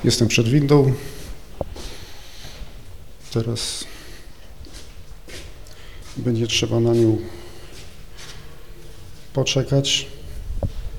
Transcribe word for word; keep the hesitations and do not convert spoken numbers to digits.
Jestem przed windą. Teraz będzie trzeba na nią poczekać.